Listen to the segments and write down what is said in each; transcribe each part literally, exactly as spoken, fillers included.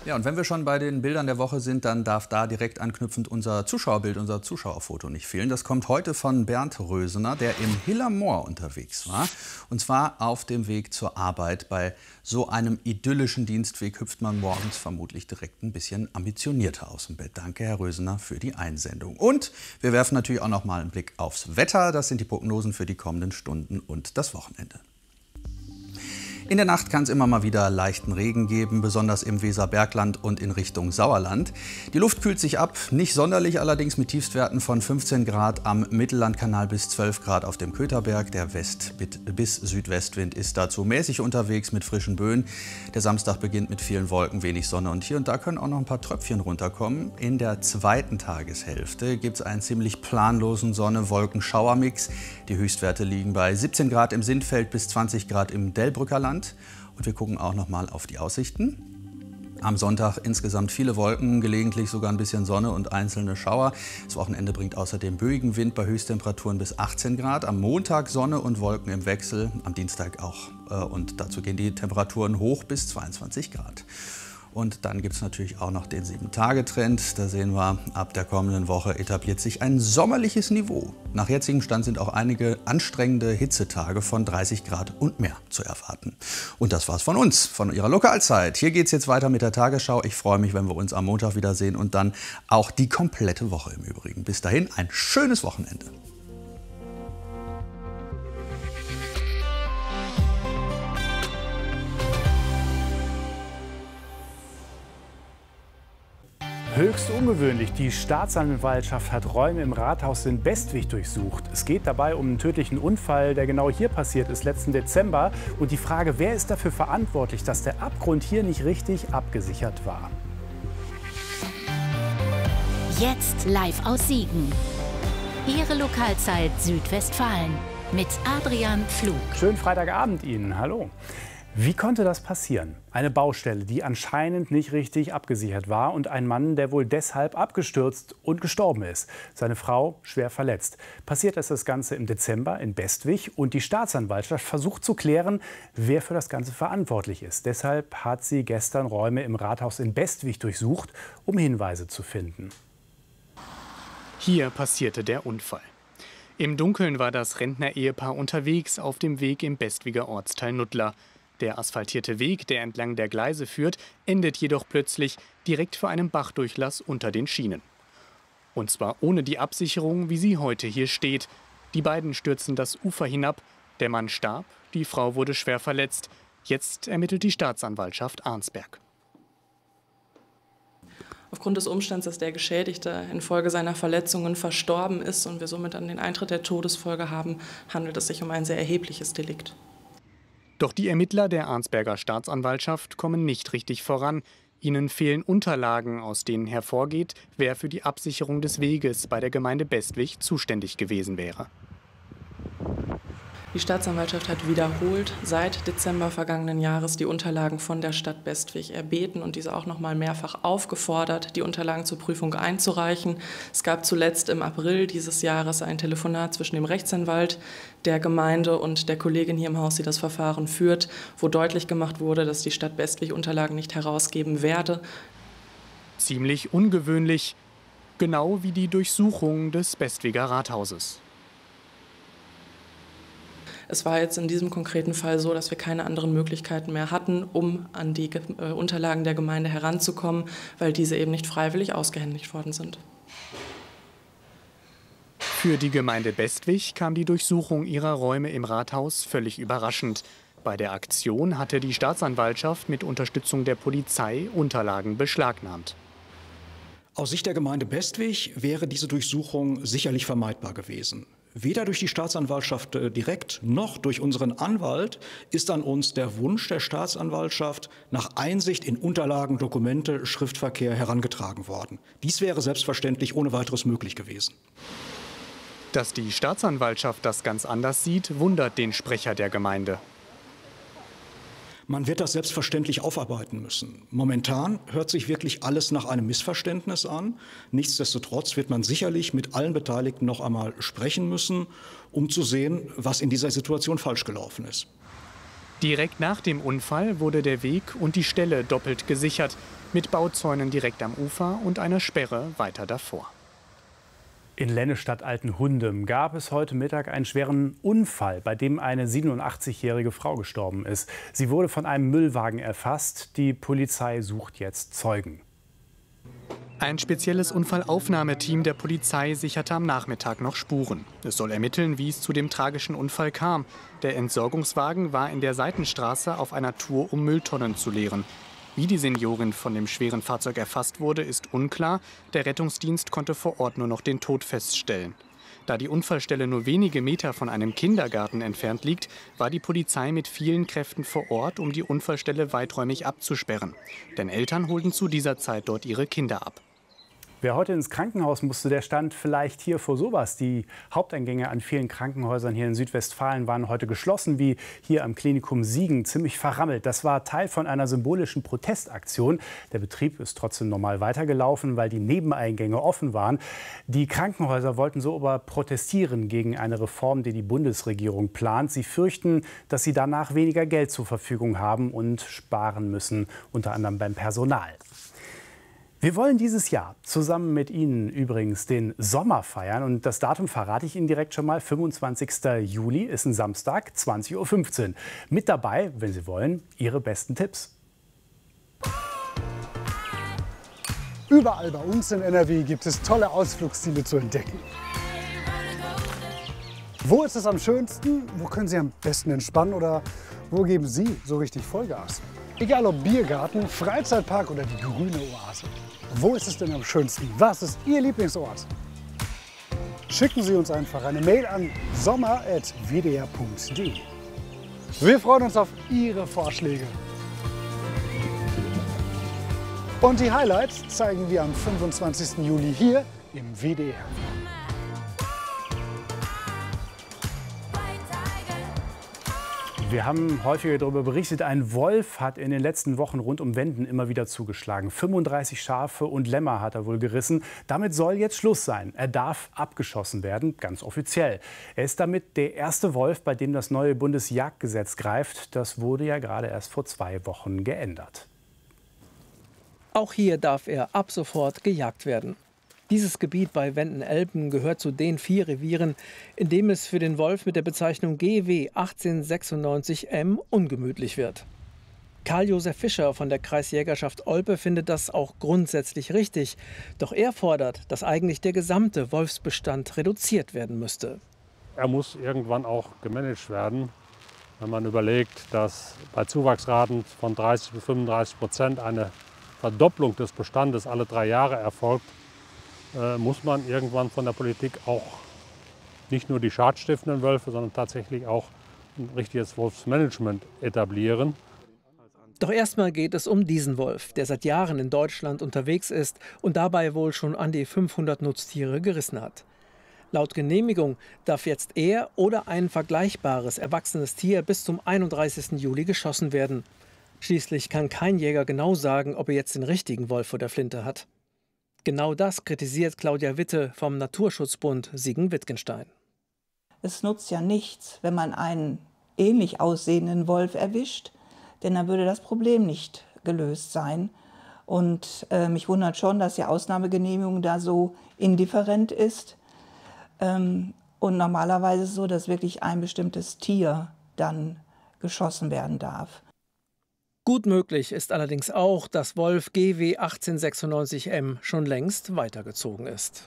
Ja, und wenn wir schon bei den Bildern der Woche sind, dann darf da direkt anknüpfend unser Zuschauerbild, unser Zuschauerfoto nicht fehlen. Das kommt heute von Bernd Rösener, der im Hiller Moor unterwegs war. Und zwar auf dem Weg zur Arbeit. Bei so einem idyllischen Dienstweg hüpft man morgens vermutlich direkt ein bisschen ambitionierter aus dem Bett. Danke, Herr Rösener, für die Einsendung. Und wir werfen natürlich auch noch mal einen Blick aufs Wetter. Das sind die Prognosen für die kommenden Stunden und das Wochenende. In der Nacht kann es immer mal wieder leichten Regen geben, besonders im Weserbergland und in Richtung Sauerland. Die Luft kühlt sich ab, nicht sonderlich allerdings, mit Tiefstwerten von fünfzehn Grad am Mittellandkanal bis zwölf Grad auf dem Kötherberg. Der West- bis Südwestwind ist dazu mäßig unterwegs mit frischen Böen. Der Samstag beginnt mit vielen Wolken, wenig Sonne und hier und da können auch noch ein paar Tröpfchen runterkommen. In der zweiten Tageshälfte gibt es einen ziemlich planlosen Sonne-Wolken-Schauermix. Die Höchstwerte liegen bei siebzehn Grad im Sindfeld bis zwanzig Grad im Delbrücker Land. Und wir gucken auch noch mal auf die Aussichten. Am Sonntag insgesamt viele Wolken, gelegentlich sogar ein bisschen Sonne und einzelne Schauer. Das Wochenende bringt außerdem böigen Wind bei Höchsttemperaturen bis achtzehn Grad. Am Montag Sonne und Wolken im Wechsel, am Dienstag auch. Und dazu gehen die Temperaturen hoch bis zweiundzwanzig Grad. Und dann gibt es natürlich auch noch den sieben-Tage-Trend. Da sehen wir, ab der kommenden Woche etabliert sich ein sommerliches Niveau. Nach jetzigem Stand sind auch einige anstrengende Hitzetage von dreißig Grad und mehr zu erwarten. Und das war's von uns, von Ihrer Lokalzeit. Hier geht's jetzt weiter mit der Tagesschau. Ich freue mich, wenn wir uns am Montag wiedersehen und dann auch die komplette Woche im Übrigen. Bis dahin ein schönes Wochenende. Höchst ungewöhnlich. Die Staatsanwaltschaft hat Räume im Rathaus in Bestwig durchsucht. Es geht dabei um einen tödlichen Unfall, der genau hier passiert ist, letzten Dezember. Und die Frage, wer ist dafür verantwortlich, dass der Abgrund hier nicht richtig abgesichert war? Jetzt live aus Siegen. Ihre Lokalzeit Südwestfalen mit Adrian Pflug. Schönen Freitagabend Ihnen. Hallo. Wie konnte das passieren? Eine Baustelle, die anscheinend nicht richtig abgesichert war und ein Mann, der wohl deshalb abgestürzt und gestorben ist. Seine Frau schwer verletzt. Passiert ist das Ganze im Dezember in Bestwig und die Staatsanwaltschaft versucht zu klären, wer für das Ganze verantwortlich ist. Deshalb hat sie gestern Räume im Rathaus in Bestwig durchsucht, um Hinweise zu finden. Hier passierte der Unfall. Im Dunkeln war das Rentner-Ehepaar unterwegs auf dem Weg im Bestwiger Ortsteil Nuttlar. Der asphaltierte Weg, der entlang der Gleise führt, endet jedoch plötzlich direkt vor einem Bachdurchlass unter den Schienen. Und zwar ohne die Absicherung, wie sie heute hier steht. Die beiden stürzen das Ufer hinab, der Mann starb, die Frau wurde schwer verletzt. Jetzt ermittelt die Staatsanwaltschaft Arnsberg. Aufgrund des Umstands, dass der Geschädigte infolge seiner Verletzungen verstorben ist und wir somit an den Eintritt der Todesfolge haben, handelt es sich um ein sehr erhebliches Delikt. Doch die Ermittler der Arnsberger Staatsanwaltschaft kommen nicht richtig voran. Ihnen fehlen Unterlagen, aus denen hervorgeht, wer für die Absicherung des Weges bei der Gemeinde Bestwig zuständig gewesen wäre. Die Staatsanwaltschaft hat wiederholt seit Dezember vergangenen Jahres die Unterlagen von der Stadt Bestwig erbeten und diese auch noch mal mehrfach aufgefordert, die Unterlagen zur Prüfung einzureichen. Es gab zuletzt im April dieses Jahres ein Telefonat zwischen dem Rechtsanwalt der Gemeinde und der Kollegin hier im Haus, die das Verfahren führt, wo deutlich gemacht wurde, dass die Stadt Bestwig Unterlagen nicht herausgeben werde. Ziemlich ungewöhnlich, genau wie die Durchsuchung des Bestwiger Rathauses. Es war jetzt in diesem konkreten Fall so, dass wir keine anderen Möglichkeiten mehr hatten, um an die äh, Unterlagen der Gemeinde heranzukommen, weil diese eben nicht freiwillig ausgehändigt worden sind. Für die Gemeinde Bestwig kam die Durchsuchung ihrer Räume im Rathaus völlig überraschend. Bei der Aktion hatte die Staatsanwaltschaft mit Unterstützung der Polizei Unterlagen beschlagnahmt. Aus Sicht der Gemeinde Bestwig wäre diese Durchsuchung sicherlich vermeidbar gewesen. Weder durch die Staatsanwaltschaft direkt noch durch unseren Anwalt ist an uns der Wunsch der Staatsanwaltschaft nach Einsicht in Unterlagen, Dokumente, Schriftverkehr herangetragen worden. Dies wäre selbstverständlich ohne weiteres möglich gewesen. Dass die Staatsanwaltschaft das ganz anders sieht, wundert den Sprecher der Gemeinde. Man wird das selbstverständlich aufarbeiten müssen. Momentan hört sich wirklich alles nach einem Missverständnis an. Nichtsdestotrotz wird man sicherlich mit allen Beteiligten noch einmal sprechen müssen, um zu sehen, was in dieser Situation falsch gelaufen ist. Direkt nach dem Unfall wurde der Weg und die Stelle doppelt gesichert, mit Bauzäunen direkt am Ufer und einer Sperre weiter davor. In Lennestadt-Altenhundem gab es heute Mittag einen schweren Unfall, bei dem eine siebenundachtzigjährige Frau gestorben ist. Sie wurde von einem Müllwagen erfasst. Die Polizei sucht jetzt Zeugen. Ein spezielles Unfallaufnahmeteam der Polizei sicherte am Nachmittag noch Spuren. Es soll ermitteln, wie es zu dem tragischen Unfall kam. Der Entsorgungswagen war in der Seitenstraße auf einer Tour, um Mülltonnen zu leeren. Wie die Seniorin von dem schweren Fahrzeug erfasst wurde, ist unklar. Der Rettungsdienst konnte vor Ort nur noch den Tod feststellen. Da die Unfallstelle nur wenige Meter von einem Kindergarten entfernt liegt, war die Polizei mit vielen Kräften vor Ort, um die Unfallstelle weiträumig abzusperren. Denn Eltern holten zu dieser Zeit dort ihre Kinder ab. Wer heute ins Krankenhaus musste, der stand vielleicht hier vor sowas. Die Haupteingänge an vielen Krankenhäusern hier in Südwestfalen waren heute geschlossen, wie hier am Klinikum Siegen, ziemlich verrammelt. Das war Teil von einer symbolischen Protestaktion. Der Betrieb ist trotzdem normal weitergelaufen, weil die Nebeneingänge offen waren. Die Krankenhäuser wollten so aber protestieren gegen eine Reform, die die Bundesregierung plant. Sie fürchten, dass sie danach weniger Geld zur Verfügung haben und sparen müssen, unter anderem beim Personal. Wir wollen dieses Jahr zusammen mit Ihnen übrigens den Sommer feiern. Und das Datum verrate ich Ihnen direkt schon mal. fünfundzwanzigster Juli ist ein Samstag, zwanzig Uhr fünfzehn. Mit dabei, wenn Sie wollen, Ihre besten Tipps. Überall bei uns in N R W gibt es tolle Ausflugsziele zu entdecken. Wo ist es am schönsten? Wo können Sie am besten entspannen? Oder wo geben Sie so richtig Vollgas? Egal ob Biergarten, Freizeitpark oder die grüne Oase. Wo ist es denn am schönsten? Was ist Ihr Lieblingsort? Schicken Sie uns einfach eine Mail an sommer at w d r punkt d e. Wir freuen uns auf Ihre Vorschläge. Und die Highlights zeigen wir am fünfundzwanzigsten Juli hier im W D R. Wir haben häufiger darüber berichtet, ein Wolf hat in den letzten Wochen rund um Wenden immer wieder zugeschlagen. fünfunddreißig Schafe und Lämmer hat er wohl gerissen. Damit soll jetzt Schluss sein. Er darf abgeschossen werden, ganz offiziell. Er ist damit der erste Wolf, bei dem das neue Bundesjagdgesetz greift. Das wurde ja gerade erst vor zwei Wochen geändert. Auch hier darf er ab sofort gejagt werden. Dieses Gebiet bei Wenden-Elben gehört zu den vier Revieren, in dem es für den Wolf mit der Bezeichnung G W achtzehnhundertsechsundneunzig M ungemütlich wird. Karl-Josef Fischer von der Kreisjägerschaft Olpe findet das auch grundsätzlich richtig. Doch er fordert, dass eigentlich der gesamte Wolfsbestand reduziert werden müsste. Er muss irgendwann auch gemanagt werden. Wenn man überlegt, dass bei Zuwachsraten von dreißig bis fünfunddreißig Prozent eine Verdopplung des Bestandes alle drei Jahre erfolgt, äh, muss man irgendwann von der Politik auch nicht nur die schadstiftenden Wölfe, sondern tatsächlich auch ein richtiges Wolfsmanagement etablieren. Doch erstmal geht es um diesen Wolf, der seit Jahren in Deutschland unterwegs ist und dabei wohl schon an die fünfhundert Nutztiere gerissen hat. Laut Genehmigung darf jetzt er oder ein vergleichbares erwachsenes Tier bis zum einunddreißigsten Juli geschossen werden. Schließlich kann kein Jäger genau sagen, ob er jetzt den richtigen Wolf vor der Flinte hat. Genau das kritisiert Claudia Witte vom Naturschutzbund Siegen-Wittgenstein. Es nutzt ja nichts, wenn man einen ähnlich aussehenden Wolf erwischt, denn dann würde das Problem nicht gelöst sein. Und äh, mich wundert schon, dass die Ausnahmegenehmigung da so indifferent ist. Ähm, und normalerweise ist es so, dass wirklich ein bestimmtes Tier dann geschossen werden darf. Gut möglich ist allerdings auch, dass Wolf G W achtzehnhundertsechsundneunzig M schon längst weitergezogen ist.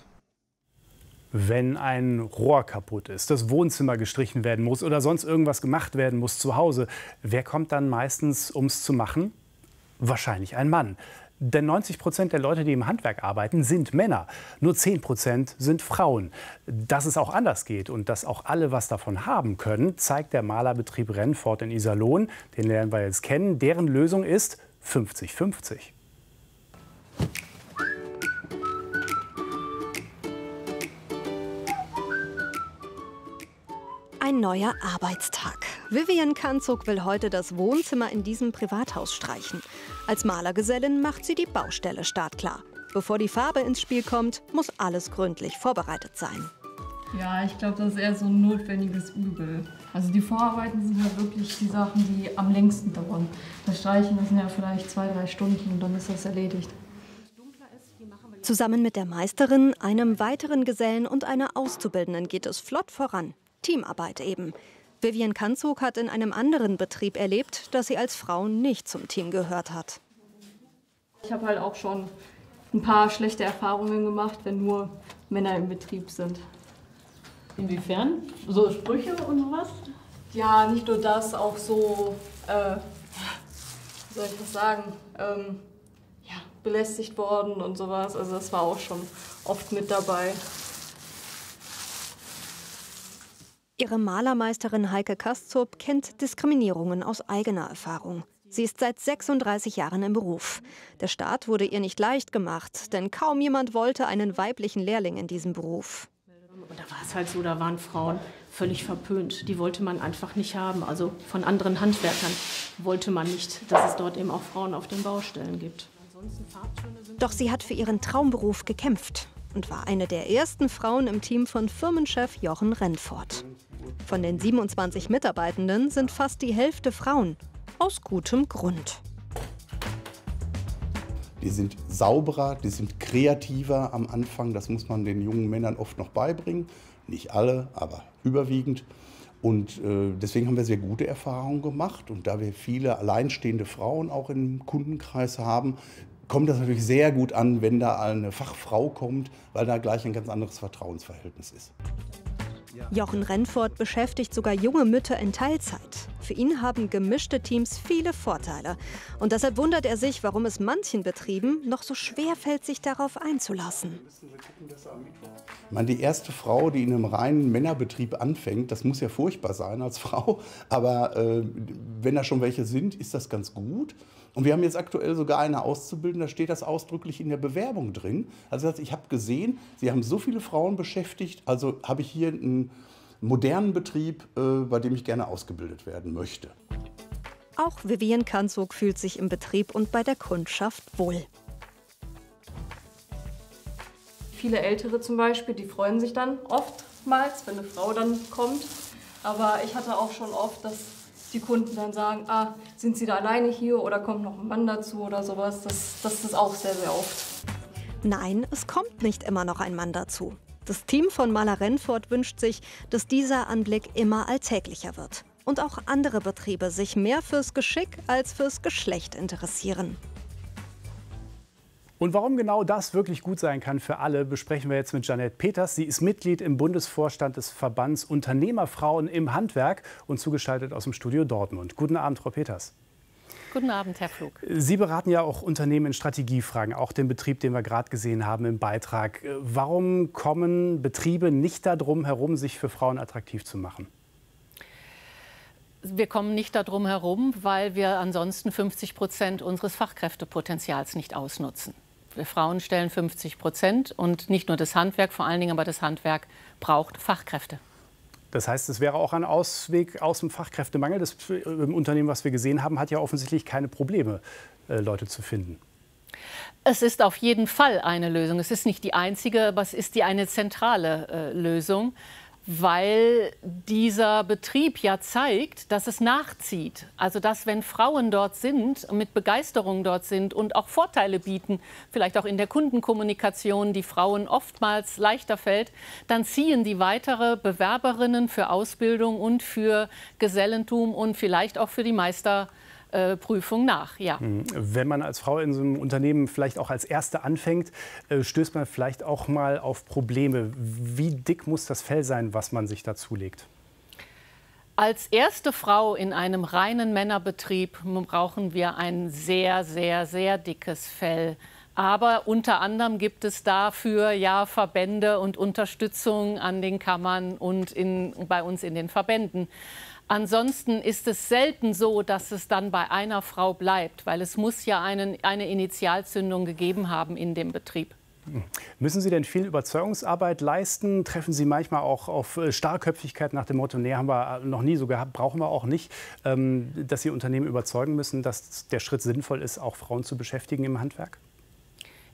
Wenn ein Rohr kaputt ist, das Wohnzimmer gestrichen werden muss oder sonst irgendwas gemacht werden muss zu Hause, wer kommt dann meistens, um es zu machen? Wahrscheinlich ein Mann. Denn neunzig Prozent der Leute, die im Handwerk arbeiten, sind Männer. Nur zehn Prozent sind Frauen. Dass es auch anders geht und dass auch alle was davon haben können, zeigt der Malerbetrieb Rennfort in Iserlohn. Den lernen wir jetzt kennen. Deren Lösung ist fünfzig fünfzig. Ein neuer Arbeitstag. Vivian Kanzog will heute das Wohnzimmer in diesem Privathaus streichen. Als Malergesellin macht sie die Baustelle startklar. Bevor die Farbe ins Spiel kommt, muss alles gründlich vorbereitet sein. Ja, ich glaube, das ist eher so ein notwendiges Übel. Also die Vorarbeiten sind halt wirklich die Sachen, die am längsten dauern. Das Streichen, das sind ja vielleicht zwei, drei Stunden und dann ist das erledigt. Zusammen mit der Meisterin, einem weiteren Gesellen und einer Auszubildenden geht es flott voran. Teamarbeit eben. Vivian Kanzog hat in einem anderen Betrieb erlebt, dass sie als Frau nicht zum Team gehört hat. Ich habe halt auch schon ein paar schlechte Erfahrungen gemacht, wenn nur Männer im Betrieb sind. Inwiefern? So Sprüche und sowas? Ja, nicht nur das, auch so, äh, wie soll ich das sagen, ähm, ja, belästigt worden und sowas. Also das war auch schon oft mit dabei. Ihre Malermeisterin Heike Kaszup kennt Diskriminierungen aus eigener Erfahrung. Sie ist seit sechsunddreißig Jahren im Beruf. Der Start wurde ihr nicht leicht gemacht, denn kaum jemand wollte einen weiblichen Lehrling in diesem Beruf. Da war es halt so, da waren Frauen völlig verpönt. Die wollte man einfach nicht haben. Also von anderen Handwerkern wollte man nicht, dass es dort eben auch Frauen auf den Baustellen gibt. Doch sie hat für ihren Traumberuf gekämpft und war eine der ersten Frauen im Team von Firmenchef Jochen Rennfort. Von den siebenundzwanzig Mitarbeitenden sind fast die Hälfte Frauen. Aus gutem Grund. Die sind sauberer, die sind kreativer am Anfang. Das muss man den jungen Männern oft noch beibringen. Nicht alle, aber überwiegend. Und äh, deswegen haben wir sehr gute Erfahrungen gemacht. Und da wir viele alleinstehende Frauen auch im Kundenkreis haben, kommt das natürlich sehr gut an, wenn da eine Fachfrau kommt, weil da gleich ein ganz anderes Vertrauensverhältnis ist. Jochen Rennfort beschäftigt sogar junge Mütter in Teilzeit. Für ihn haben gemischte Teams viele Vorteile. Und deshalb wundert er sich, warum es manchen Betrieben noch so schwer fällt, sich darauf einzulassen. Ich meine, die erste Frau, die in einem reinen Männerbetrieb anfängt, das muss ja furchtbar sein als Frau. Aber äh, wenn da schon welche sind, ist das ganz gut. Und wir haben jetzt aktuell sogar eine Auszubildende, da steht das ausdrücklich in der Bewerbung drin. Also ich habe gesehen, Sie haben so viele Frauen beschäftigt, also habe ich hier einen modernen Betrieb, bei dem ich gerne ausgebildet werden möchte. Auch Vivian Kanzog fühlt sich im Betrieb und bei der Kundschaft wohl. Viele Ältere zum Beispiel, die freuen sich dann oftmals, wenn eine Frau dann kommt. Aber ich hatte auch schon oft, dass die Kunden dann sagen, ah, sind Sie da alleine hier oder kommt noch ein Mann dazu oder sowas. Das, das ist auch sehr, sehr oft. Nein, es kommt nicht immer noch ein Mann dazu. Das Team von Maler Rennfort wünscht sich, dass dieser Anblick immer alltäglicher wird. Und auch andere Betriebe sich mehr fürs Geschick als fürs Geschlecht interessieren. Und warum genau das wirklich gut sein kann für alle, besprechen wir jetzt mit Jeanette Peters. Sie ist Mitglied im Bundesvorstand des Verbands Unternehmerfrauen im Handwerk und zugeschaltet aus dem Studio Dortmund. Guten Abend, Frau Peters. Guten Abend, Herr Pflug. Sie beraten ja auch Unternehmen in Strategiefragen, auch den Betrieb, den wir gerade gesehen haben im Beitrag. Warum kommen Betriebe nicht darum herum, sich für Frauen attraktiv zu machen? Wir kommen nicht darum herum, weil wir ansonsten fünfzig Prozent unseres Fachkräftepotenzials nicht ausnutzen. Wir Frauen stellen fünfzig Prozent und nicht nur das Handwerk, vor allen Dingen aber das Handwerk braucht Fachkräfte. Das heißt, es wäre auch ein Ausweg aus dem Fachkräftemangel. Das Unternehmen, was wir gesehen haben, hat ja offensichtlich keine Probleme, Leute zu finden. Es ist auf jeden Fall eine Lösung. Es ist nicht die einzige, aber es ist die eine zentrale äh, Lösung, weil dieser Betrieb ja zeigt, dass es nachzieht. Also dass, wenn Frauen dort sind, mit Begeisterung dort sind und auch Vorteile bieten, vielleicht auch in der Kundenkommunikation, die Frauen oftmals leichter fällt, dann ziehen die weitere Bewerberinnen für Ausbildung und für Gesellentum und vielleicht auch für die Meister Prüfung nach, ja. Wenn man als Frau in so einem Unternehmen vielleicht auch als Erste anfängt, stößt man vielleicht auch mal auf Probleme. Wie dick muss das Fell sein, was man sich dazu legt? Als erste Frau in einem reinen Männerbetrieb brauchen wir ein sehr, sehr, sehr dickes Fell. Aber unter anderem gibt es dafür ja Verbände und Unterstützung an den Kammern und in, bei uns in den Verbänden. Ansonsten ist es selten so, dass es dann bei einer Frau bleibt, weil es muss ja einen, eine Initialzündung gegeben haben in dem Betrieb. Müssen Sie denn viel Überzeugungsarbeit leisten? Treffen Sie manchmal auch auf Starrköpfigkeit nach dem Motto, nee, haben wir noch nie so gehabt, brauchen wir auch nicht, ähm, dass Sie Unternehmen überzeugen müssen, dass der Schritt sinnvoll ist, auch Frauen zu beschäftigen im Handwerk?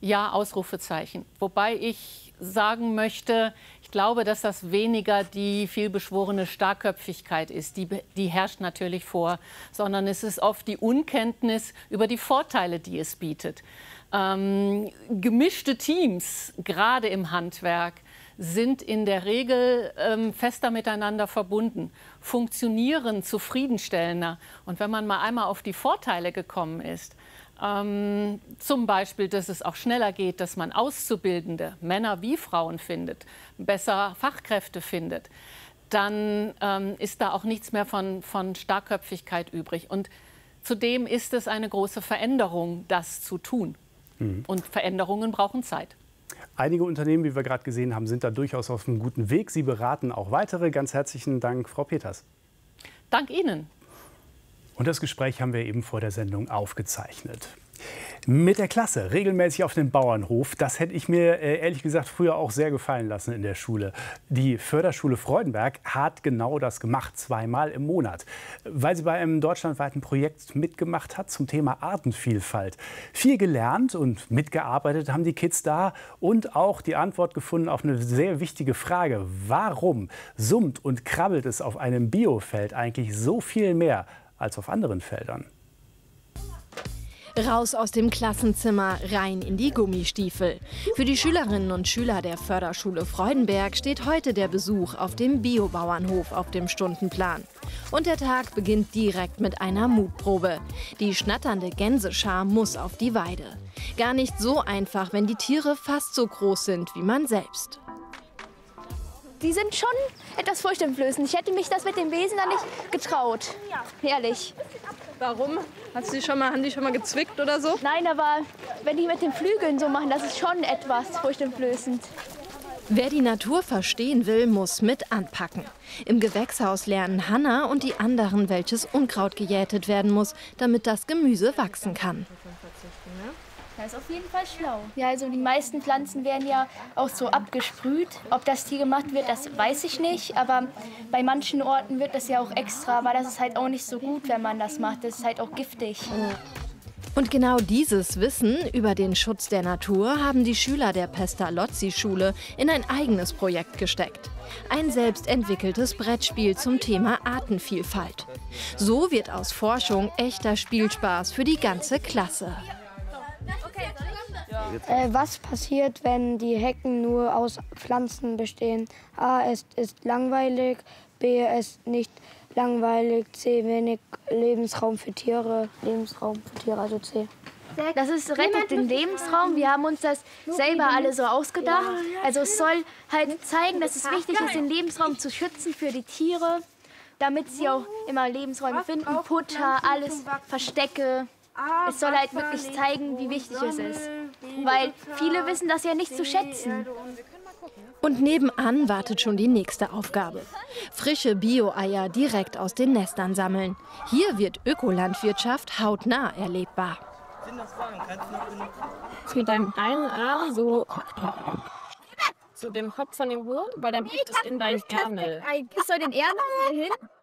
Ja, Ausrufezeichen. Wobei ich sagen möchte, ich glaube, dass das weniger die vielbeschworene Starrköpfigkeit ist, die, die herrscht natürlich vor, sondern es ist oft die Unkenntnis über die Vorteile, die es bietet. Ähm, gemischte Teams, gerade im Handwerk, sind in der Regel ähm, fester miteinander verbunden, funktionieren zufriedenstellender. Und wenn man mal einmal auf die Vorteile gekommen ist, ähm, zum Beispiel, dass es auch schneller geht, dass man Auszubildende, Männer wie Frauen findet, besser Fachkräfte findet, dann ähm, ist da auch nichts mehr von, von Starrköpfigkeit übrig. Und zudem ist es eine große Veränderung, das zu tun. Mhm. Und Veränderungen brauchen Zeit. Einige Unternehmen, wie wir gerade gesehen haben, sind da durchaus auf einem guten Weg. Sie beraten auch weitere. Ganz herzlichen Dank, Frau Peters. Dank Ihnen. Und das Gespräch haben wir eben vor der Sendung aufgezeichnet. Mit der Klasse regelmäßig auf den Bauernhof, das hätte ich mir äh, ehrlich gesagt früher auch sehr gefallen lassen in der Schule. Die Förderschule Freudenberg hat genau das gemacht, zweimal im Monat, weil sie bei einem deutschlandweiten Projekt mitgemacht hat zum Thema Artenvielfalt. Viel gelernt und mitgearbeitet haben die Kids da und auch die Antwort gefunden auf eine sehr wichtige Frage. Warum summt und krabbelt es auf einem Biofeld eigentlich so viel mehr als auf anderen Feldern? Raus aus dem Klassenzimmer, rein in die Gummistiefel. Für die Schülerinnen und Schüler der Förderschule Freudenberg steht heute der Besuch auf dem Biobauernhof auf dem Stundenplan. Und der Tag beginnt direkt mit einer Mutprobe. Die schnatternde Gänseschar muss auf die Weide. Gar nicht so einfach, wenn die Tiere fast so groß sind wie man selbst. Die sind schon etwas furchteinflößend. Ich hätte mich das mit dem Besen da nicht getraut. Ehrlich. Warum? Hast du die schon mal, haben die schon mal gezwickt oder so? Nein, aber wenn die mit den Flügeln so machen, das ist schon etwas furchteinflößend. Wer die Natur verstehen will, muss mit anpacken. Im Gewächshaus lernen Hanna und die anderen, welches Unkraut gejätet werden muss, damit das Gemüse wachsen kann. Das ist auf jeden Fall schlau. Ja, also die meisten Pflanzen werden ja auch so abgesprüht. Ob das hier gemacht wird, das weiß ich nicht. Aber bei manchen Orten wird das ja auch extra, aber das ist halt auch nicht so gut, wenn man das macht. Das ist halt auch giftig. Und genau dieses Wissen über den Schutz der Natur haben die Schüler der Pestalozzi-Schule in ein eigenes Projekt gesteckt. Ein selbst entwickeltes Brettspiel zum Thema Artenvielfalt. So wird aus Forschung echter Spielspaß für die ganze Klasse. Äh, was passiert, wenn die Hecken nur aus Pflanzen bestehen? A. Es ist langweilig. B. Es ist nicht langweilig. C. Wenig Lebensraum für Tiere. Lebensraum für Tiere, also C. Das ist rettet den Lebensraum. Wir haben uns das selber alle so ausgedacht. Also es soll halt zeigen, dass es wichtig ist, den Lebensraum zu schützen für die Tiere, damit sie auch immer Lebensräume finden, Futter, alles, Verstecke. Es soll halt wirklich zeigen, wie wichtig es ist. Weil viele wissen das ja nicht zu schätzen. Und nebenan wartet schon die nächste Aufgabe. Frische Bio-Eier direkt aus den Nestern sammeln. Hier wird Ökolandwirtschaft hautnah erlebbar. Mit deinem einen Arm so zu dem Kopf von dem Wurm, weil dann geht es in deinen Ärmel. Ich soll den Ärmel hin?